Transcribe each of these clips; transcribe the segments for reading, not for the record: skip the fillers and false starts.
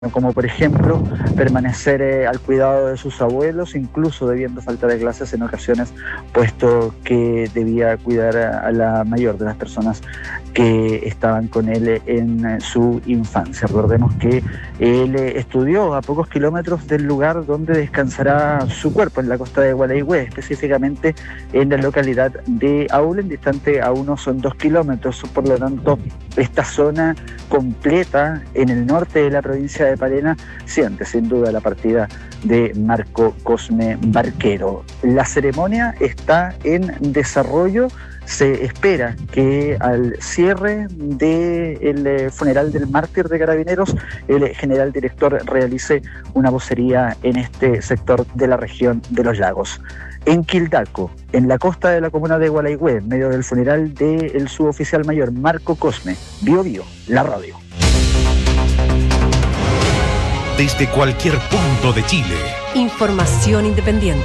como por ejemplo permanecer al cuidado de sus abuelos, incluso debiendo faltar de clases en ocasiones, puesto que debía cuidar a la mayor de las personas que estaban con él en su infancia. Recordemos que él estudió a pocos kilómetros del lugar donde descansará su cuerpo, en la costa de Gualeguay, específicamente en la localidad de Aulen, distante a unos 2 kilómetros. Por lo tanto, esta zona completa en el norte de la provincia de Palena siente sin duda la partida de Marco Cosme Barquero. La ceremonia está en desarrollo. Se espera que al cierre del funeral del mártir de Carabineros, el general director realice una vocería en este sector de la región de los lagos. En Quildaco, en la costa de la comuna de Gualeguay, en medio del funeral del suboficial mayor Marco Cosme, Bio Bio, la radio. Desde cualquier punto de Chile. Información independiente.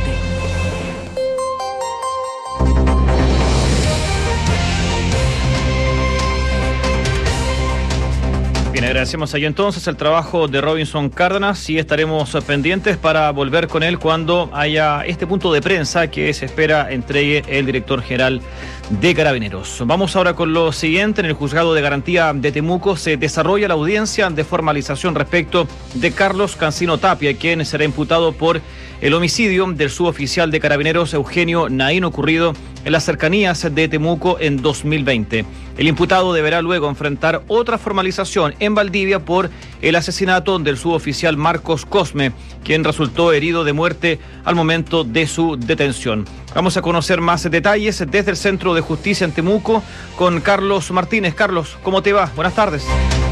Bien, agradecemos ahí entonces el trabajo de Robinson Cárdenas y estaremos pendientes para volver con él cuando haya este punto de prensa que se espera entregue el director general de Carabineros. Vamos ahora con lo siguiente. En el Juzgado de Garantía de Temuco se desarrolla la audiencia de formalización respecto de Carlos Cancino Tapia, quien será imputado por el homicidio del suboficial de Carabineros Eugenio Naín, ocurrido en las cercanías de Temuco en 2020. El imputado deberá luego enfrentar otra formalización en Valdivia por el asesinato del suboficial Marcos Cosme, quien resultó herido de muerte al momento de su detención. Vamos a conocer más detalles desde el Centro de Justicia en Temuco con Carlos Martínez. Carlos, ¿cómo te va? Buenas tardes.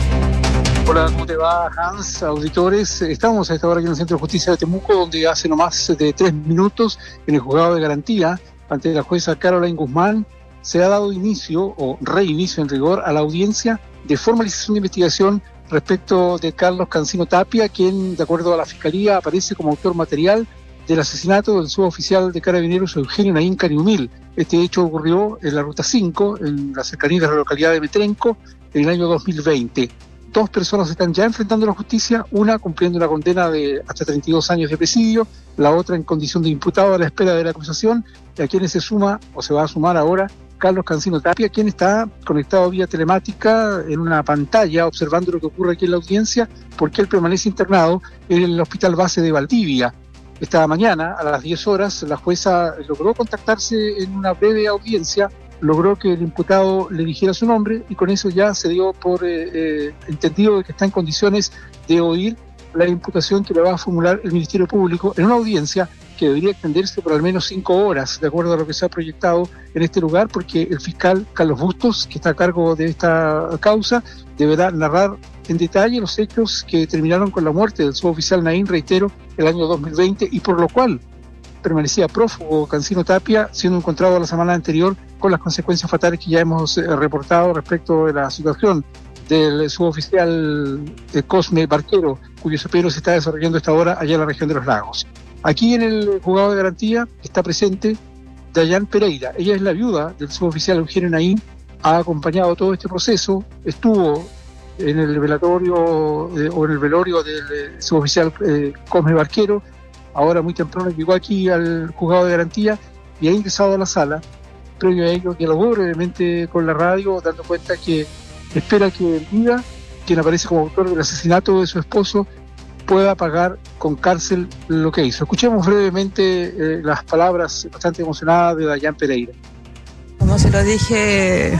Hola, ¿cómo te va, Hans? Auditores, estamos a esta hora aquí en el Centro de Justicia de Temuco, donde hace no más de 3 minutos, en el Juzgado de Garantía, ante la jueza Caroline Guzmán, se ha dado inicio, o reinicio en rigor, a la audiencia de formalización de investigación respecto de Carlos Cancino Tapia, quien, de acuerdo a la Fiscalía, aparece como autor material del asesinato del suboficial de Carabineros Eugenio Naín Caniumil. Este hecho ocurrió en la Ruta 5, en la cercanía de la localidad de Metrenco, en el año 2020. 2 personas están ya enfrentando la justicia, una cumpliendo una condena de hasta 32 años de presidio, la otra en condición de imputado a la espera de la acusación, y a quienes se suma, o se va a sumar ahora, Carlos Cancino Tapia, quien está conectado vía telemática en una pantalla observando lo que ocurre aquí en la audiencia, porque él permanece internado en el Hospital Base de Valdivia. Esta mañana, a las 10 horas, la jueza logró contactarse en una breve audiencia, logró que el imputado le dijera su nombre y con eso ya se dio por entendido de que está en condiciones de oír la imputación que le va a formular el Ministerio Público en una audiencia que debería extenderse por al menos 5 horas, de acuerdo a lo que se ha proyectado en este lugar, porque el fiscal Carlos Bustos, que está a cargo de esta causa, deberá narrar en detalle los hechos que terminaron con la muerte del suboficial Naín, reitero, el año 2020, y por lo cual permanecía prófugo Cancino Tapia, siendo encontrado la semana anterior con las consecuencias fatales que ya hemos reportado respecto de la situación del suboficial Cosme Barquero, cuyo sepelio se está desarrollando a esta hora allá en la región de los lagos. Aquí en el Juzgado de Garantía está presente Dayan Pereira. Ella es la viuda del suboficial Eugenio Naín, ha acompañado todo este proceso, estuvo en el velatorio o en el velorio del suboficial Cosme Barquero. Ahora muy temprano llegó aquí al Juzgado de Garantía y ha ingresado a la sala. Previo a ello dialogó brevemente con la radio, dando cuenta que espera que el vida, quien aparece como autor del asesinato de su esposo, pueda pagar con cárcel lo que hizo. Escuchemos brevemente las palabras bastante emocionadas de Dayan Pereira. Como se lo dije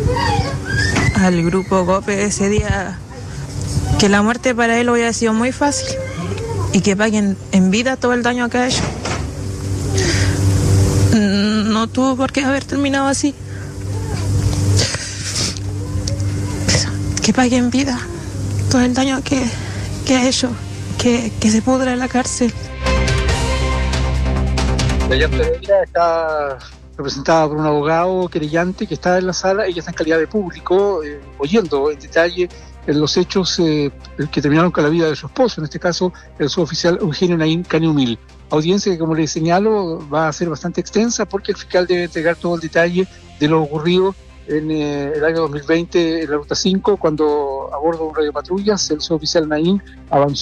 al grupo GOPE ese día, que la muerte para él hubiera sido muy fácil y que paguen en vida todo el daño que ha hecho. No tuvo por qué haber terminado así. Que pague en vida todo el daño que ha hecho, que se pudra en la cárcel. Dayan Pereira está representada por un abogado querellante que está en la sala. Ella está en calidad de público, oyendo en detalle los hechos que terminaron con la vida de su esposo, en este caso el suboficial Eugenio Naín Caniumil. Audiencia que, como les señalo, va a ser bastante extensa porque el fiscal debe entregar todo el detalle de lo ocurrido en el año 2020 en la Ruta 5, cuando a bordo de un radiopatrullas el suboficial Naín avanzó